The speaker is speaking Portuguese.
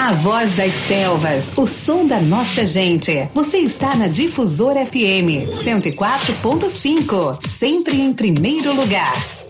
A voz das selvas, o som da nossa gente. Você está na Difusora FM 104.5, sempre em primeiro lugar.